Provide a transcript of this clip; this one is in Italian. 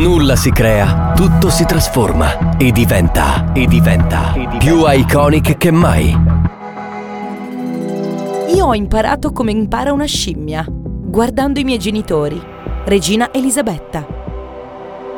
Nulla si crea, tutto si trasforma e diventa più iconic che mai. Io ho imparato come impara una scimmia, guardando i miei genitori, Regina Elisabetta.